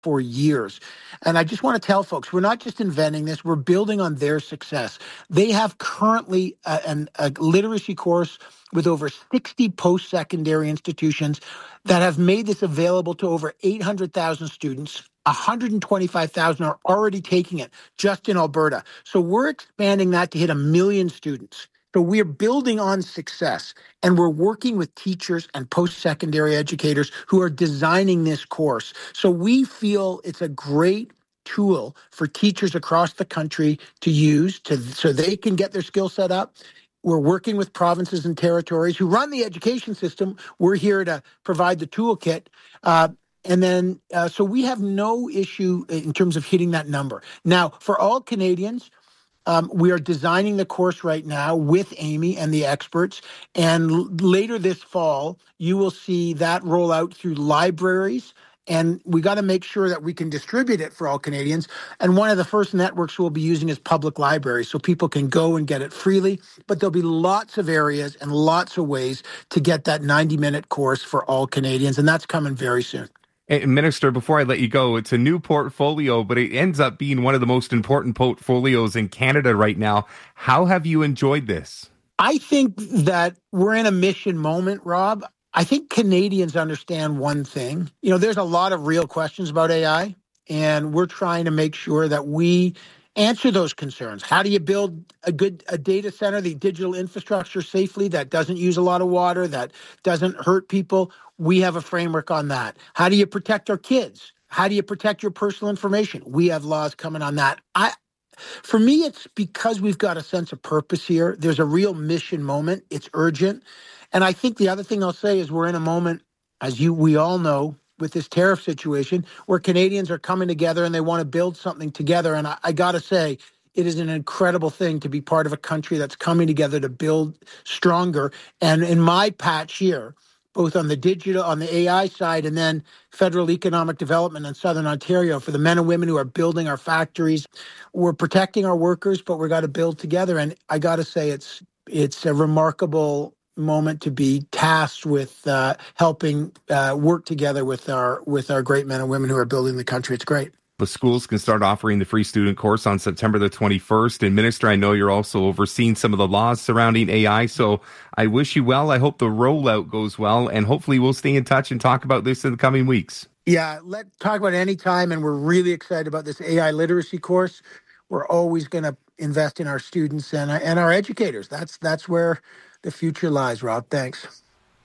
for years. And I just want to tell folks, we're not just inventing this, we're building on their success. They have currently a literacy course with over 60 post-secondary institutions that have made this available to over 800,000 students. 125,000 are already taking it just in Alberta. So we're expanding that to hit 1 million students. So we're building on success, and we're working with teachers and post-secondary educators who are designing this course. So we feel it's a great tool for teachers across the country to use so they can get their skill set up. We're working with provinces and territories who run the education system. We're here to provide the toolkit. So we have no issue in terms of hitting that number. Now, for all Canadians, we are designing the course right now with Amy and the experts. And later this fall, you will see that roll out through libraries. And we got to make sure that we can distribute it for all Canadians. And one of the first networks we'll be using is public libraries, so people can go and get it freely. But there'll be lots of areas and lots of ways to get that 90-minute course for all Canadians. And that's coming very soon. Minister, before I let you go, it's a new portfolio, but it ends up being one of the most important portfolios in Canada right now. How have you enjoyed this? I think that we're in a mission moment, Rob. I think Canadians understand one thing. There's a lot of real questions about AI, and we're trying to make sure that we answer those concerns. How do you build a data center, the digital infrastructure safely that doesn't use a lot of water, that doesn't hurt people? We have a framework on that. How do you protect our kids? How do you protect your personal information? We have laws coming on that. For me, it's because we've got a sense of purpose here. There's a real mission moment. It's urgent. And I think the other thing I'll say is we're in a moment, as we all know, with this tariff situation, where Canadians are coming together and they want to build something together. And I got to say, it is an incredible thing to be part of a country that's coming together to build stronger. And in my patch here, both on the digital, on the AI side, and then federal economic development in Southern Ontario, for the men and women who are building our factories, we're protecting our workers, but we've got to build together. And I got to say, it's a remarkable moment to be tasked with helping work together with our great men and women who are building the country. It's great. The schools can start offering the free student course on September the 21st. And Minister, I know you're also overseeing some of the laws surrounding AI. So I wish you well. I hope the rollout goes well. And hopefully we'll stay in touch and talk about this in the coming weeks. Yeah, let's talk about it anytime. And we're really excited about this AI literacy course. We're always going to invest in our students and our educators. That's where the future lies, Rob. Thanks.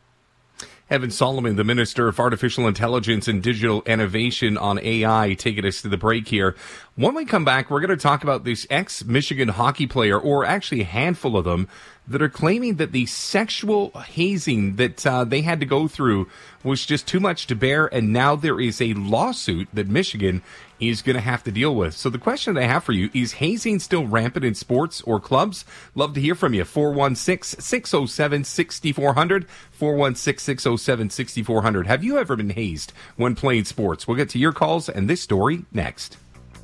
Evan Solomon, the Minister of Artificial Intelligence and Digital Innovation on AI, taking us to the break here. When we come back, we're going to talk about this ex-Michigan hockey player, or actually a handful of them, that are claiming that the sexual hazing that they had to go through was just too much to bear, and now there is a lawsuit that Michigan is going to have to deal with. So the question that I have for you, is hazing still rampant in sports or clubs? Love to hear from you. 416-607-6400, 416-607-6400. Have you ever been hazed when playing sports? We'll get to your calls and this story next.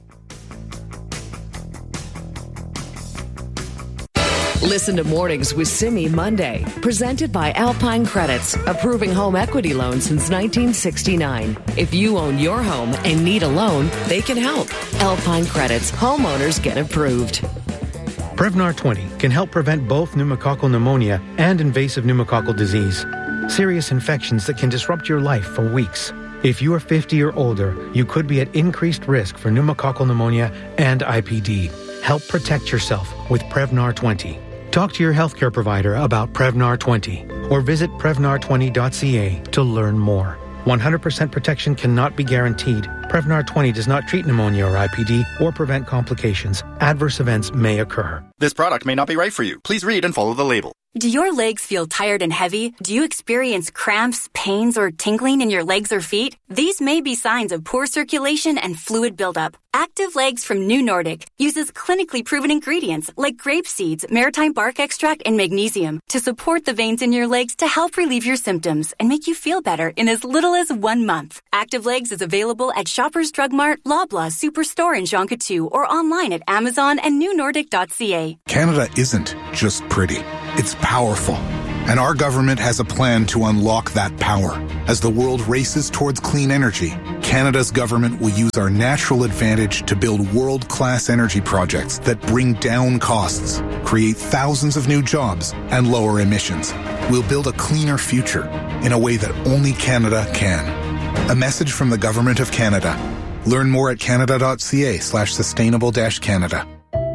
Listen to Mornings with Simi Monday, presented by Alpine Credits, approving home equity loans since 1969. If you own your home and need a loan, they can help. Alpine Credits, homeowners get approved. Prevnar 20 can help prevent both pneumococcal pneumonia and invasive pneumococcal disease, serious infections that can disrupt your life for weeks. If you are 50 or older, you could be at increased risk for pneumococcal pneumonia and IPD. Help protect yourself with Prevnar 20. Talk to your healthcare provider about Prevnar 20 or visit Prevnar20.ca to learn more. 100% protection cannot be guaranteed. Prevnar 20 does not treat pneumonia or IPD or prevent complications. Adverse events may occur. This product may not be right for you. Please read and follow the label. Do your legs feel tired and heavy? Do you experience cramps, pains, or tingling in your legs or feet? These may be signs of poor circulation and fluid buildup. Active Legs from New Nordic uses clinically proven ingredients like grape seeds, maritime bark extract, and magnesium to support the veins in your legs to help relieve your symptoms and make you feel better in as little as 1 month. Active Legs is available at Shoppers Drug Mart, Loblaw Superstore in Jonquière, or online at Amazon and newnordic.ca. Canada isn't just pretty. It's powerful. And our government has a plan to unlock that power. As the world races towards clean energy, Canada's government will use our natural advantage to build world-class energy projects that bring down costs, create thousands of new jobs, and lower emissions. We'll build a cleaner future in a way that only Canada can. A message from the Government of Canada. Learn more at canada.ca/sustainable-Canada.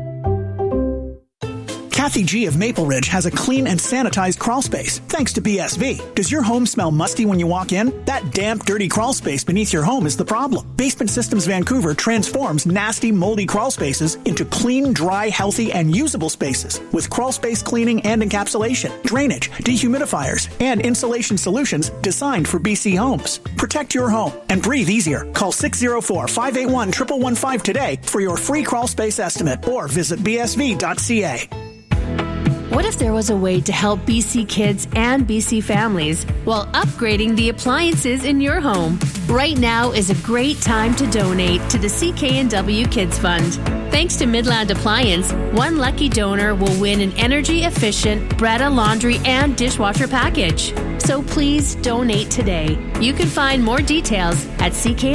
Kathy G of Maple Ridge has a clean and sanitized crawl space thanks to BSV. Does your home smell musty when you walk in? That damp, dirty crawl space beneath your home is the problem. Basement Systems Vancouver transforms nasty, moldy crawl spaces into clean, dry, healthy, and usable spaces with crawl space cleaning and encapsulation, drainage, dehumidifiers, and insulation solutions designed for BC homes. Protect your home and breathe easier. Call 604-581-1115 today for your free crawl space estimate or visit bsv.ca. What if there was a way to help BC kids and BC families while upgrading the appliances in your home? Right now is a great time to donate to the CKNW Kids Fund. Thanks to Midland Appliance, one lucky donor will win an energy-efficient Bretta laundry and dishwasher package. So please donate today. You can find more details at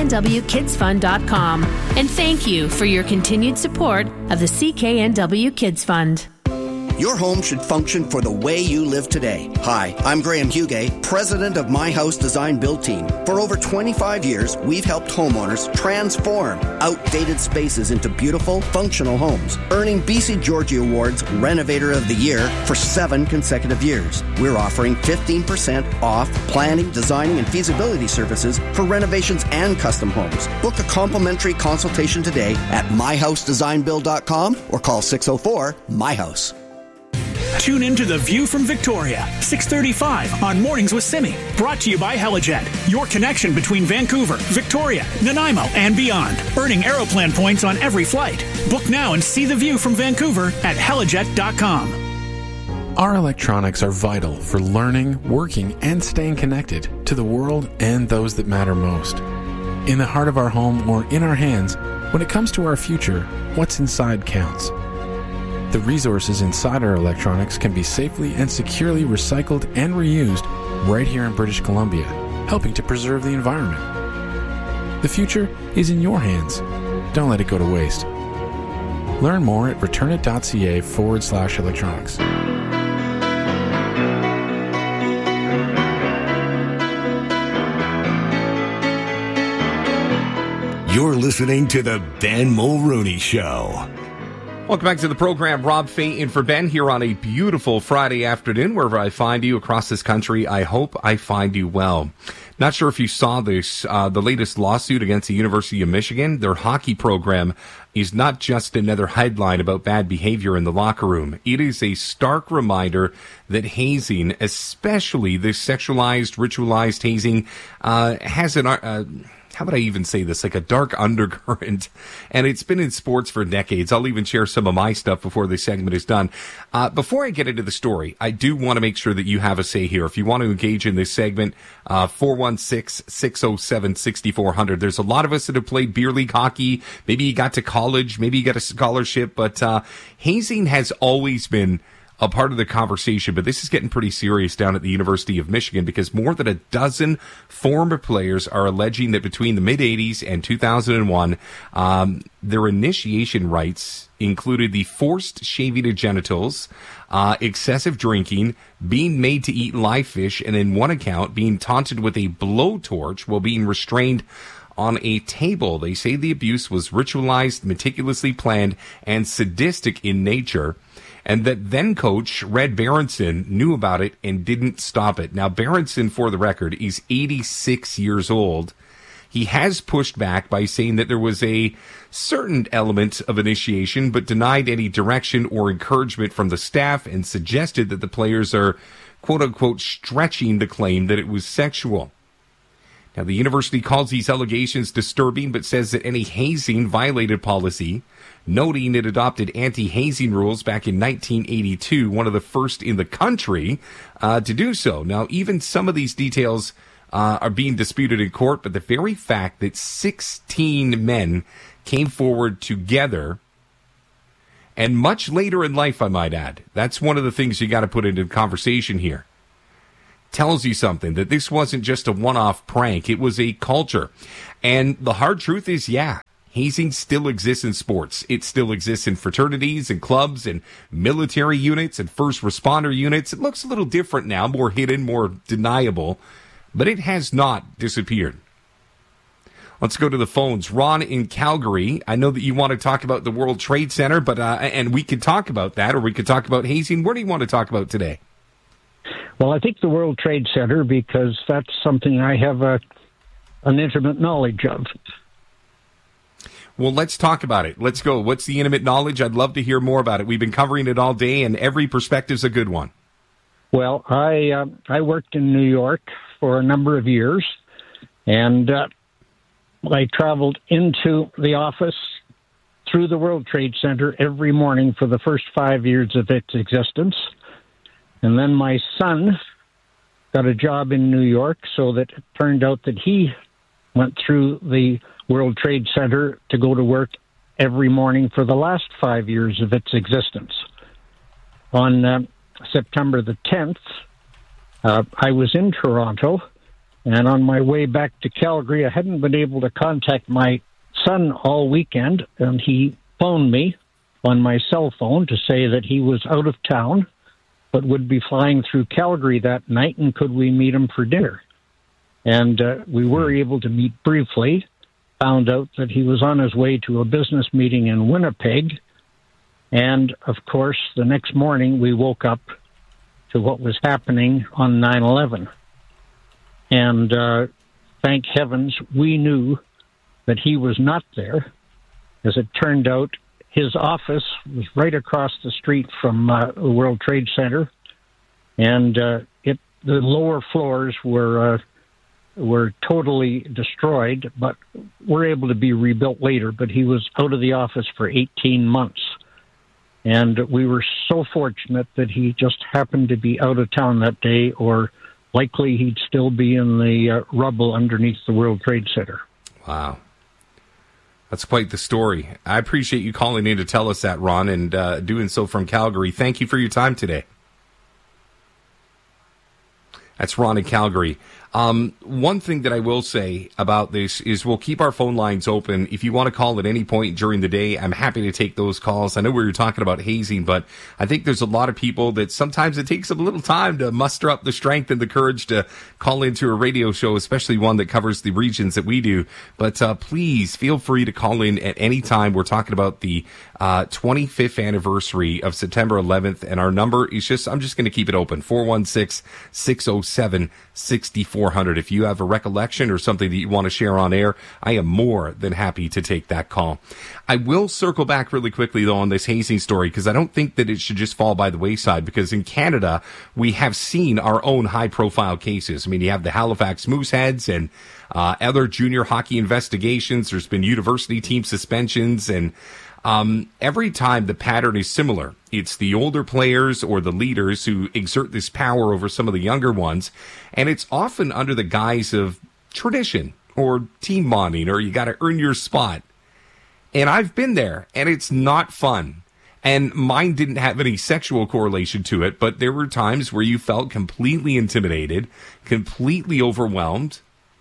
cknwkidsfund.com. And thank you for your continued support of the CKNW Kids Fund. Your home should function for the way you live today. Hi, I'm Graham Hugay, president of My House Design Build Team. For over 25 years, we've helped homeowners transform outdated spaces into beautiful, functional homes, earning BC Georgie Awards Renovator of the Year for 7 consecutive years. We're offering 15% off planning, designing, and feasibility services for renovations and custom homes. Book a complimentary consultation today at myhousedesignbuild.com or call 604-MY-HOUSE. Tune into The View from Victoria, 6:35 on Mornings with Simi. Brought to you by Helijet, your connection between Vancouver, Victoria, Nanaimo, and beyond. Earning Aeroplan points on every flight. Book now and see the view from Vancouver at helijet.com. Our electronics are vital for learning, working, and staying connected to the world and those that matter most. In the heart of our home or in our hands, when it comes to our future, what's inside counts. The resources inside our electronics can be safely and securely recycled and reused right here in British Columbia, helping to preserve the environment. The future is in your hands. Don't let it go to waste. Learn more at returnit.ca/electronics. You're listening to the Ben Mulrooney Show. Welcome back to the program. Rob Fay in for Ben here on a beautiful Friday afternoon. Wherever I find you across this country, I hope I find you well. Not sure if you saw this, the latest lawsuit against the University of Michigan. Their hockey program is not just another headline about bad behavior in the locker room. It is a stark reminder that hazing, especially this sexualized, ritualized hazing, has an how would I even say this? Like a dark undercurrent. And it's been in sports for decades. I'll even share some of my stuff before this segment is done. Before I get into the story, I do want to make sure that you have a say here. If you want to engage in this segment, 416-607-6400. There's a lot of us that have played beer league hockey. Maybe you got to college. Maybe you got a scholarship. But hazing has always been a part of the conversation, but this is getting pretty serious down at the University of Michigan because more than a dozen former players are alleging that between the mid-'80s and 2001, their initiation rites included the forced shaving of genitals, excessive drinking, being made to eat live fish, and in one account, being taunted with a blowtorch while being restrained on a table. They say the abuse was ritualized, meticulously planned, and sadistic in nature, and that then coach Red Berenson knew about it and didn't stop it. Now, Berenson, for the record, is 86 years old. He has pushed back by saying that there was a certain element of initiation, but denied any direction or encouragement from the staff and suggested that the players are, quote-unquote, stretching the claim that it was sexual. Now, the university calls these allegations disturbing, but says that any hazing violated policy, noting it adopted anti-hazing rules back in 1982, one of the first in the country to do so. Now, even some of these details are being disputed in court, but the very fact that 16 men came forward together, and much later in life, I might add, that's one of the things you got to put into conversation here. tells you something, that this wasn't just a one-off prank. It was a culture. And the hard truth is, hazing still exists in sports. It still exists in fraternities and clubs and military units and first responder units. It looks a little different now, more hidden, more deniable, but it has not disappeared. Let's go to the phones. Ron in Calgary. I know that you want to talk about the World Trade Center, but and we could talk about that, or we could talk about hazing. What do you want to talk about today? Well, I think the World Trade Center, because that's something I have an intimate knowledge of. Well, let's talk about it. Let's go. What's the intimate knowledge? I'd love to hear more about it. We've been covering it all day, and every perspective's a good one. Well, I worked in New York for a number of years, and I traveled into the office through the World Trade Center every morning for the first 5 years of its existence. And then my son got a job in New York, so that it turned out that he went through the World Trade Center to go to work every morning for the last 5 years of its existence. On September the 10th, I was in Toronto, and on my way back to Calgary, I hadn't been able to contact my son all weekend, and he phoned me on my cell phone to say that he was out of town, but would be flying through Calgary that night, and could we meet him for dinner? And we were able to meet briefly, found out that he was on his way to a business meeting in Winnipeg, and, of course, the next morning we woke up to what was happening on 9/11. And thank heavens we knew that he was not there. As it turned out, his office was right across the street from the World Trade Center, and the lower floors were totally destroyed, but were able to be rebuilt later. But he was out of the office for 18 months. And we were so fortunate that he just happened to be out of town that day, or likely he'd still be in the rubble underneath the World Trade Center. Wow. That's quite the story. I appreciate you calling in to tell us that, Ron, and doing so from Calgary. Thank you for your time today. That's Ron in Calgary. One thing that I will say about this is we'll keep our phone lines open. If you want to call at any point during the day, I'm happy to take those calls. I know we were talking about hazing, but I think there's a lot of people that sometimes it takes them a little time to muster up the strength and the courage to call into a radio show, especially one that covers the regions that we do. But please feel free to call in at any time. We're talking about the 25th anniversary of September 11th, and our number is I'm just going to keep it open, 416-607-6400. If you have a recollection or something that you want to share on air, I am more than happy to take that call. I will circle back really quickly, though, on this hazing story, because I don't think that it should just fall by the wayside, because in Canada, we have seen our own high-profile cases. I mean, you have the Halifax Mooseheads and other junior hockey investigations. There's been university team suspensions, and every time the pattern is similar. It's the older players or the leaders who exert this power over some of the younger ones, and it's often under the guise of tradition or team bonding, or you got to earn your spot. And I've been there, and it's not fun. And mine didn't have any sexual correlation to it, but there were times where you felt completely intimidated, completely overwhelmed.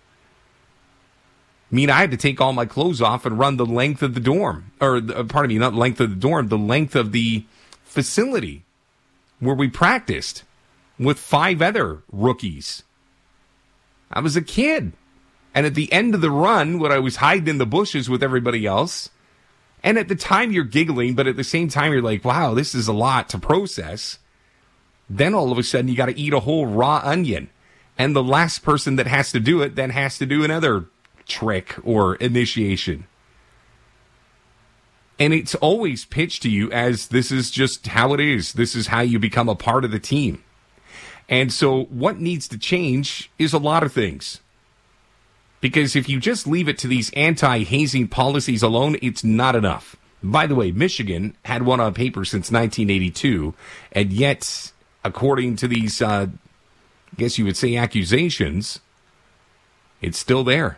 I mean, I had to take all my clothes off and run the length of the dorm. Or, pardon me, not length of the dorm, the length of the facility where we practiced with 5 other rookies. I was a kid. And at the end of the run, when I was hiding in the bushes with everybody else, and at the time you're giggling, but at the same time you're like, wow, this is a lot to process. Then all of a sudden you got to eat a whole raw onion. And the last person that has to do it then has to do another trick or initiation. And it's always pitched to you as this is just how it is. This is how you become a part of the team. And so what needs to change is a lot of things. Because if you just leave it to these anti-hazing policies alone, it's not enough. By the way, Michigan had one on paper since 1982, and yet, according to these, I guess you would say accusations, it's still there.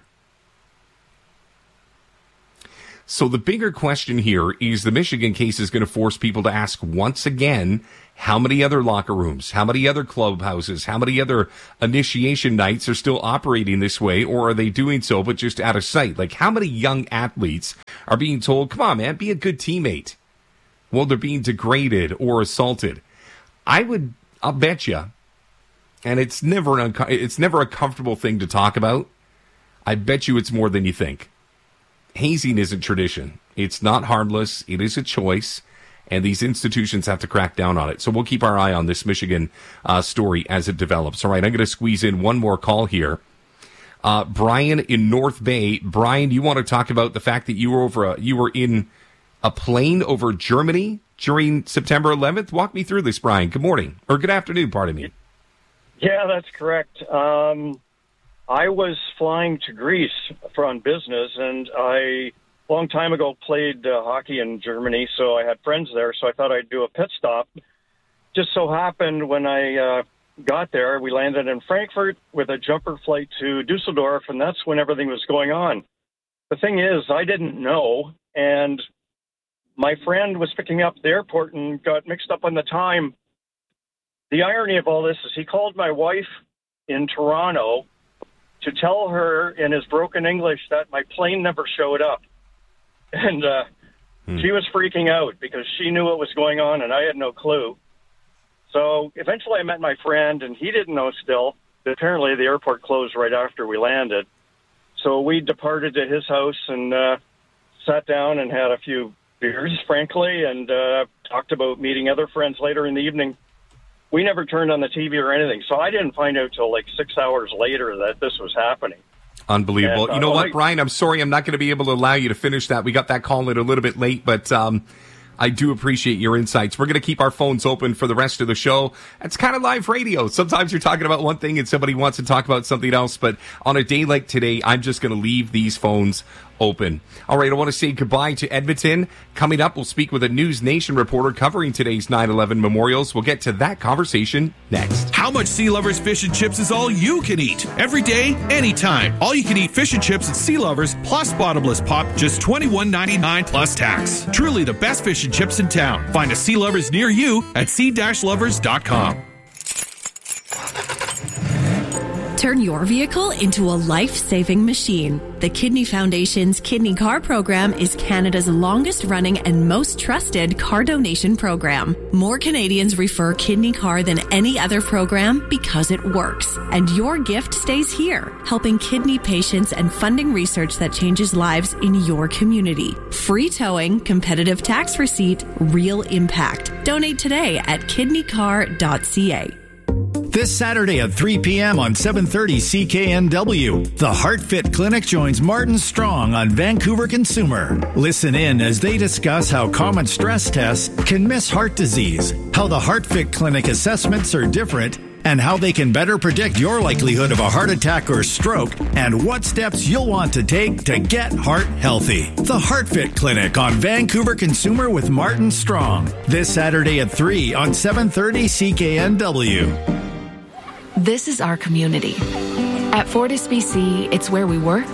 So the bigger question here is the Michigan case is going to force people to ask once again, How many other locker rooms, how many other clubhouses, how many other initiation nights are still operating this way, or are they doing so but just out of sight? Like, how many young athletes are being told, come on, man, be a good teammate? Well, they're being degraded or assaulted. I'll bet you, and it's never a comfortable thing to talk about. I bet you it's more than you think. Hazing isn't tradition. It's not harmless. It is a choice. And these institutions have to crack down on it. So we'll keep our eye on this Michigan story as it develops. All right, I'm going to squeeze in one more call here. Brian in North Bay. Brian, you want to talk about the fact that you were in a plane over Germany during September 11th? Walk me through this, Brian. Good morning. Or good afternoon, pardon me. Yeah, that's correct. I was flying to Greece on business, and I, long time ago, played hockey in Germany, so I had friends there, so I thought I'd do a pit stop. Just so happened when I got there, we landed in Frankfurt with a jumper flight to Dusseldorf, and that's when everything was going on. The thing is, I didn't know, and my friend was picking me up at the airport and got mixed up on the time. The irony of all this is he called my wife in Toronto to tell her in his broken English that my plane never showed up. And she was freaking out because she knew what was going on and I had no clue. So eventually I met my friend, and he didn't know still. Apparently the airport closed right after we landed. So we departed to his house and sat down and had a few beers, frankly, and talked about meeting other friends later in the evening. We never turned on the TV or anything, so I didn't find out till like 6 hours later that this was happening. Unbelievable. And, you know what, Brian? I'm sorry I'm not going to be able to allow you to finish that. We got that call in a little bit late, but I do appreciate your insights. We're going to keep our phones open for the rest of the show. It's kind of live radio. Sometimes you're talking about one thing and somebody wants to talk about something else, but on a day like today, I'm just going to leave these phones open. All right, I want to say goodbye to Edmonton. Coming up, we'll speak with a News Nation reporter covering today's 9/11 memorials. We'll get to that conversation next. How much Sea Lovers fish and chips is all you can eat? Every day, anytime. All you can eat fish and chips at Sea Lovers plus bottomless pop, just $21.99 plus tax. Truly the best fish and chips in town. Find a Sea Lovers near you at sea-lovers.com. Turn your vehicle into a life-saving machine. The Kidney Foundation's Kidney Car program is Canada's longest-running and most trusted car donation program. More Canadians refer Kidney Car than any other program because it works. And your gift stays here, helping kidney patients and funding research that changes lives in your community. Free towing, competitive tax receipt, real impact. Donate today at kidneycar.ca. This Saturday at 3 p.m. on 730 CKNW, the HeartFit Clinic joins Martin Strong on Vancouver Consumer. Listen in as they discuss how common stress tests can miss heart disease, how the HeartFit Clinic assessments are different, and how they can better predict your likelihood of a heart attack or stroke, and what steps you'll want to take to get heart healthy. The HeartFit Clinic on Vancouver Consumer with Martin Strong. This Saturday at 3 on 730 CKNW. This is our community. At Fortis BC, it's where we work,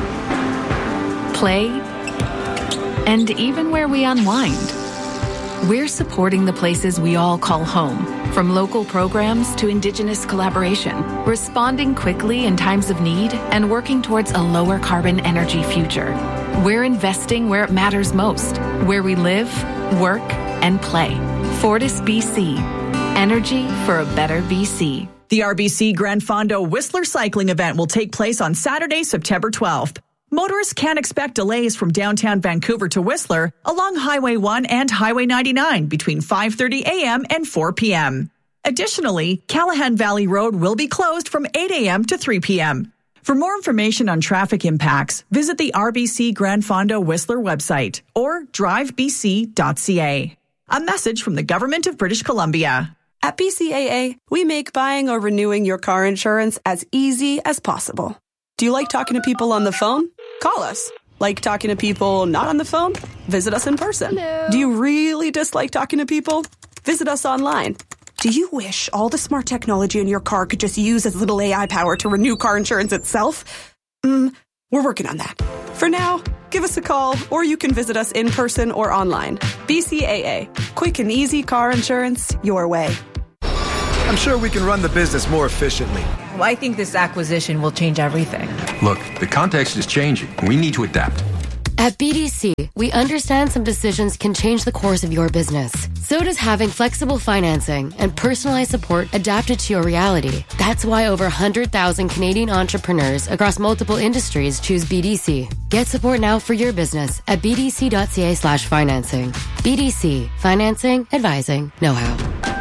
play, and even where we unwind. We're supporting the places we all call home, from local programs to Indigenous collaboration, responding quickly in times of need and working towards a lower carbon energy future. We're investing where it matters most, where we live, work, and play. Fortis BC. Energy for a better BC. The RBC Grand Fondo Whistler Cycling event will take place on Saturday, September 12th. Motorists can expect delays from downtown Vancouver to Whistler along Highway 1 and Highway 99 between 5:30 a.m. and 4 p.m. Additionally, Callahan Valley Road will be closed from 8 a.m. to 3 p.m. For more information on traffic impacts, visit the RBC Grand Fondo Whistler website or drivebc.ca. A message from the Government of British Columbia. At BCAA, we make buying or renewing your car insurance as easy as possible. Do you like talking to people on the phone? Call us. Like talking to people not on the phone? Visit us in person. Hello. Do you really dislike talking to people? Visit us online. Do you wish all the smart technology in your car could just use as little AI power to renew car insurance itself? We're working on that. For now, Give us a call, or you can visit us in person or online. BCAA. Quick and easy car insurance your way. I'm sure we can run the business more efficiently. Well, I think this acquisition will change everything. Look, the context is changing. We need to adapt. At BDC, we understand some decisions can change the course of your business. So does having flexible financing and personalized support adapted to your reality. That's why over 100,000 Canadian entrepreneurs across multiple industries choose BDC. Get support now for your business at bdc.ca/financing. BDC. Financing, advising, know-how.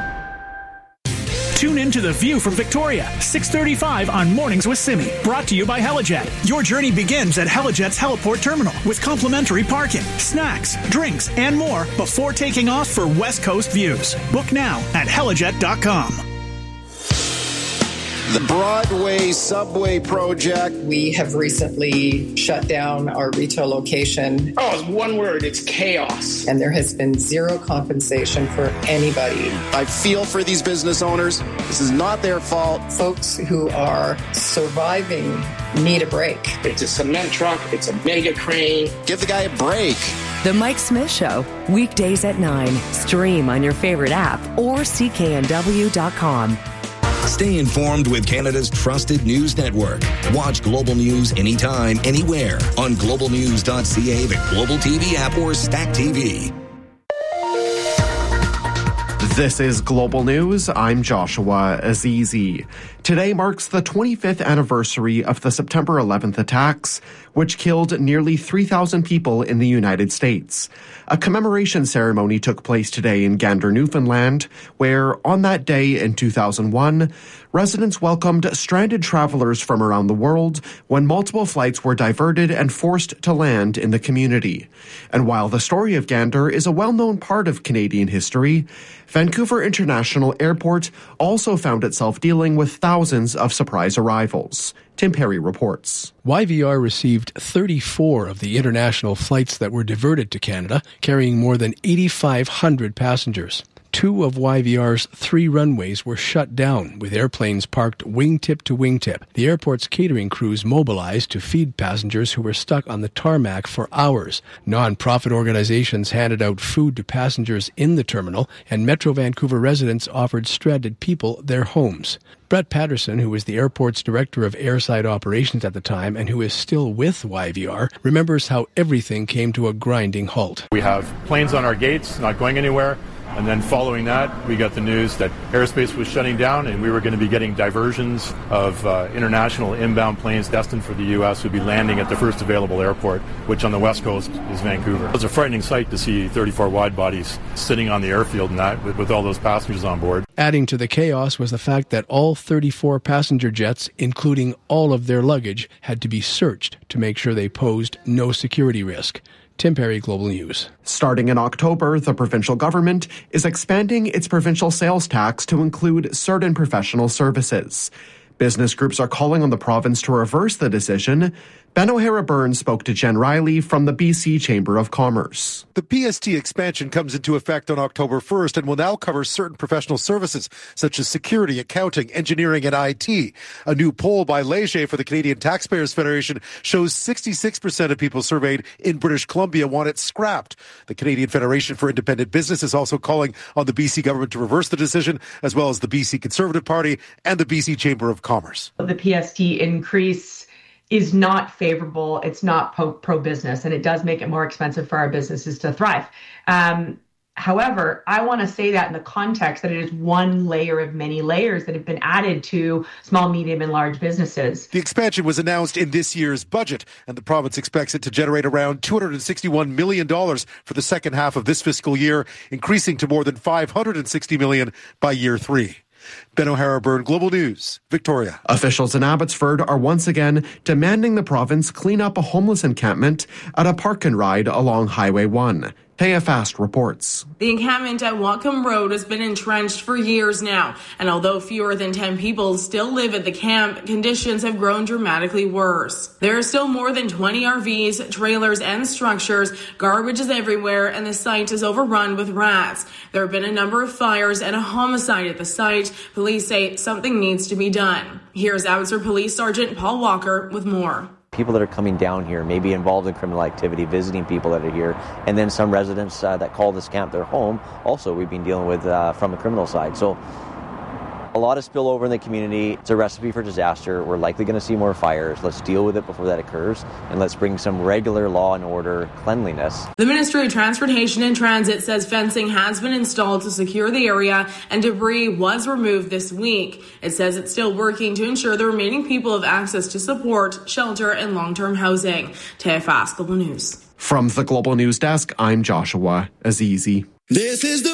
Tune in to The View from Victoria, 6:35 on Mornings with Simi. Brought to you by Helijet. Your journey begins at Helijet's Heliport Terminal with complimentary parking, snacks, drinks, and more before taking off for West Coast views. Book now at helijet.com. The Broadway Subway Project. We have recently shut down our retail location. Oh, it's one word. It's chaos. And there has been zero compensation for anybody. I feel for these business owners. This is not their fault. Folks who are surviving need a break. It's a cement truck. It's a mega crane. Give the guy a break. The Mike Smith Show, weekdays at 9. Stream on your favorite app or cknw.com. Stay informed with Canada's trusted news network. Watch Global News anytime, anywhere on globalnews.ca, the Global TV app, or Stack TV. This is Global News. I'm Joshua Azizi. Today marks the 25th anniversary of the September 11th attacks, which killed nearly 3,000 people in the United States. A commemoration ceremony took place today in Gander, Newfoundland, where on that day in 2001, residents welcomed stranded travelers from around the world when multiple flights were diverted and forced to land in the community. And while the story of Gander is a well-known part of Canadian history, Vancouver International Airport also found itself dealing with thousands of surprise arrivals. Tim Perry reports. YVR received 34 of the international flights that were diverted to Canada, carrying more than 8,500 passengers. 2 of YVR's 3 runways were shut down, with airplanes parked wingtip to wingtip. The airport's catering crews mobilized to feed passengers who were stuck on the tarmac for hours. Non-profit organizations handed out food to passengers in the terminal, and Metro Vancouver residents offered stranded people their homes. Brett Patterson, who was the airport's director of airside operations at the time and who is still with YVR, remembers how everything came to a grinding halt. We have planes on our gates, not going anywhere. And then following that, we got the news that airspace was shutting down and we were going to be getting diversions of international inbound planes destined for the U.S. would be landing at the first available airport, which on the west coast is Vancouver. It was a frightening sight to see 34 wide bodies sitting on the airfield and that with all those passengers on board. Adding to the chaos was the fact that all 34 passenger jets, including all of their luggage, had to be searched to make sure they posed no security risk. Tim Perry, Global News. Starting in October, the provincial government is expanding its provincial sales tax to include certain professional services. Business groups are calling on the province to reverse the decision. Ben O'Hara-Byrne spoke to Jen Riley from the BC Chamber of Commerce. The PST expansion comes into effect on October 1st and will now cover certain professional services such as security, accounting, engineering, and IT. A new poll by Leger for the Canadian Taxpayers Federation shows 66% of people surveyed in British Columbia want it scrapped. The Canadian Federation for Independent Business is also calling on the BC government to reverse the decision, as well as the BC Conservative Party and the BC Chamber of Commerce. The PST increase is not favorable. It's not pro-business, and it does make it more expensive for our businesses to thrive. However, I want to say that in the context that it is one layer of many layers that have been added to small, medium, and large businesses. The expansion was announced in this year's budget, and the province expects it to generate around $261 million for the second half of this fiscal year, increasing to more than $560 million by year 3. Ben O'Hara-Byrne, Global News, Victoria. Officials in Abbotsford are once again demanding the province clean up a homeless encampment at a park and ride along Highway 1. Taya Fast reports. The encampment at Whatcom Road has been entrenched for years now, and although fewer than 10 people still live at the camp, conditions have grown dramatically worse. There are still more than 20 RVs, trailers, and structures, garbage is everywhere, and the site is overrun with rats. There have been a number of fires and a homicide at the site. Police say something needs to be done. Here's Abbotsford Police Sergeant Paul Walker with more. people that are coming down here, maybe involved in criminal activity, visiting people that are here, and then some residents that call this camp their home, also we've been dealing with from the criminal side. So a lot of spillover in the community. It's a recipe for disaster. We're likely going to see more fires. Let's deal with it before that occurs, and let's bring some regular law and order cleanliness. The Ministry of Transportation and Transit says fencing has been installed to secure the area and debris was removed this week. It says it's still working to ensure the remaining people have access to support, shelter, and long-term housing. Taya Fast, Global News. From the Global News Desk, I'm Joshua Azizi. This is the